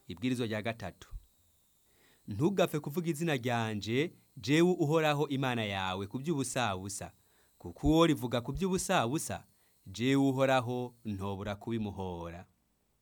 Ibwirizwa rya gatatu. Ntugapfe kuvuga izina ryanje, jewe Uhoraho Imana yawe, ku by'ubusabusa, kuko uwo rivuga ku by'ubusabusa, jewe Uhoraho ntobura kubimuhora.